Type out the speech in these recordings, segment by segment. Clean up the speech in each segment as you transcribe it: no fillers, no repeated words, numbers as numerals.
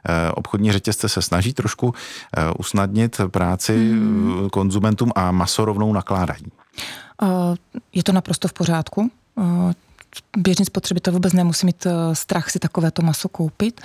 obchodní řetězce se snaží trošku usnadnit práci konzumentům a maso rovnou nakládají. Je to naprosto v pořádku. Běžný spotřebitel vůbec nemusí mít strach si takovéto maso koupit.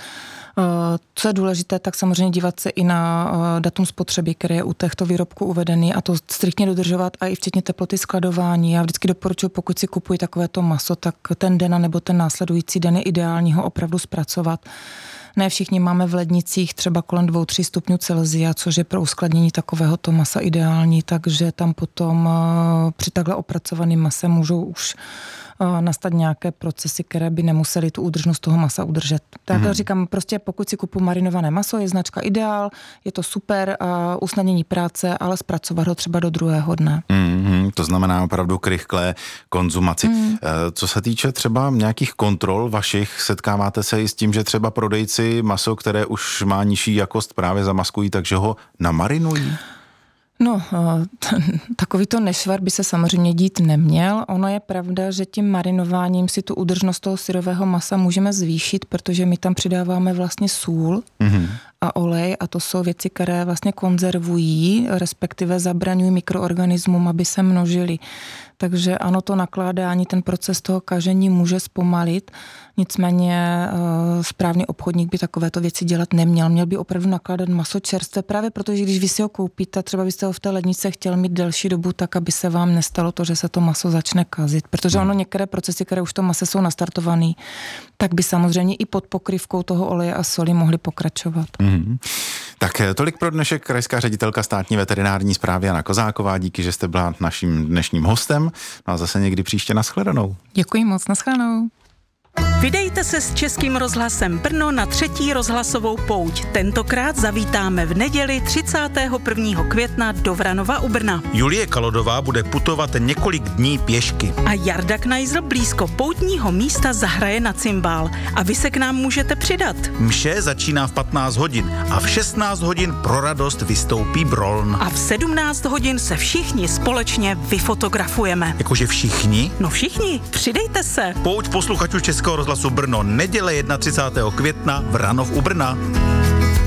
Co je důležité, tak samozřejmě dívat se i na datum spotřeby, které je u těchto výrobků uvedený, a to striktně dodržovat, a i včetně teploty skladování. Já vždycky doporučuji, pokud si kupuji takovéto maso, tak ten den nebo ten následující den je ideální ho opravdu zpracovat. Ne všichni máme v lednicích třeba kolem 2-3 stupňů Celsia, což je pro uskladnění takovéhoto masa ideální, takže tam potom při takhle opracovaném mase můžou už nastat nějaké procesy, které by nemusely tu údržnost toho masa udržet. Tak říkám, prostě pokud si kupuji marinované maso, je značka Ideál, je to super, usnadnění práce, ale zpracovat ho třeba do druhého dne. To znamená opravdu k rychlé konzumaci. Co se týče třeba nějakých kontrol vašich, setkáváte se i s tím, že třeba prodejci maso, které už má nižší jakost, právě zamaskují, takže ho namarinují? No, takovýto nešvar by se samozřejmě dít neměl. Ono je pravda, že tím marinováním si tu údržnost toho syrového masa můžeme zvýšit, protože my tam přidáváme vlastně sůl a olej, a to jsou věci, které vlastně konzervují, respektive zabraňují mikroorganismům, aby se množili. Takže ano, to nakládání, ten proces toho kažení může zpomalit, nicméně správný obchodník by takovéto věci dělat neměl. Měl by opravdu nakládat maso čerstvé, právě protože když vy si ho koupíte, třeba byste ho v té lednici chtěl mít delší dobu, tak aby se vám nestalo to, že se to maso začne kazit. Protože ono některé procesy, které už v tom mase jsou nastartované, tak by samozřejmě i pod pokrývkou toho oleje a soli mohly pokračovat. Tak tolik pro dnešek krajská ředitelka státní veterinární správy Jana Kozáková. Díky, že jste byla naším dnešním hostem. No a zase někdy příště nashledanou. Děkuji moc, nashledanou. Vydejte se s Českým rozhlasem Brno na 3. rozhlasovou pouť. Tentokrát zavítáme v neděli 31. května do Vranova u Brna. Julie Kalodová bude putovat několik dní pěšky. A Jarda Knajzl blízko poutního místa zahraje na cymbál. A vy se k nám můžete přidat. Mše začíná v 15 hodin a v 16 hodin pro radost vystoupí Broln. A v 17 hodin se všichni společně vyfotografujeme. Jakože všichni? No všichni, přidejte se. Pouť posluchačů Českého rozhlasu Brno, neděle 31. května, Vranov u Brna.